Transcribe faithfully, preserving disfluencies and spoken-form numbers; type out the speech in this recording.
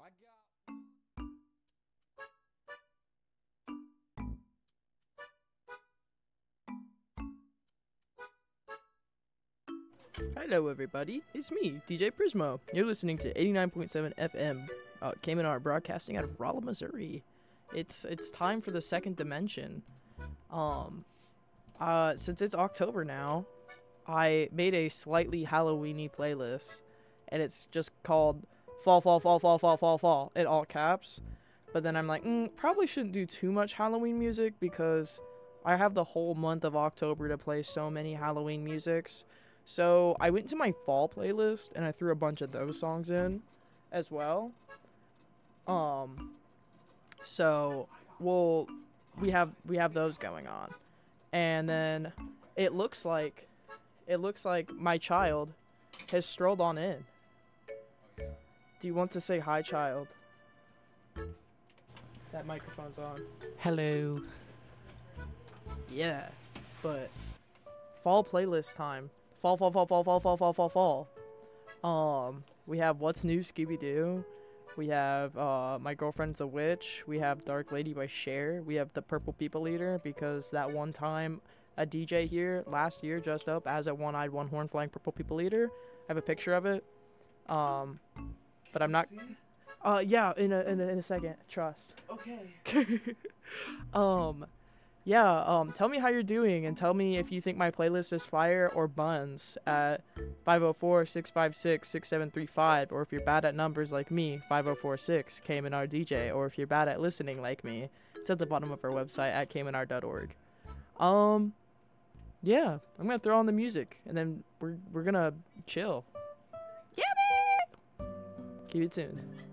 Hello, everybody. It's me, D J Prismo. You're listening to eighty-nine point seven F M, uh, Cayman R Broadcasting out of Rolla, Missouri. It's it's time for the second dimension. Um, uh, since it's October now, I made a slightly Halloweeny playlist, and it's just called "Fall, Fall, Fall, Fall, Fall, Fall, Fall" in all caps. But then I'm like, mm, probably shouldn't do too much Halloween music because I have the whole month of October to play so many Halloween musics. So I went to my fall playlist and I threw a bunch of those songs in as well. Um so we'll we have we have those going on. And then it looks like it looks like my child has strolled on in. Do you want to say hi, child? That microphone's on. Hello. Yeah. But fall playlist time. Fall, fall, fall, fall, fall, fall, fall, fall, fall. Um, we have What's New, Scooby-Doo. We have uh, My Girlfriend's a Witch. We have Dark Lady by Cher. We have The Purple People Eater because that one time a D J here last year dressed up as a one-eyed, one-horned flying purple people eater. I have a picture of it. Um, but I'm not. Uh, yeah, in a in a, in a second. Trust. Okay. um. Yeah, um, tell me how you're doing and tell me if you think my playlist is fire or buns at five oh four, six five six, six seven three five, or if you're bad at numbers like me, five oh four six, Cayman R D J, or if you're bad at listening like me, it's at the bottom of our website at cayman r dot org. Um, yeah, I'm gonna throw on the music and then we're, we're gonna chill. Yeah, man! Keep it tuned.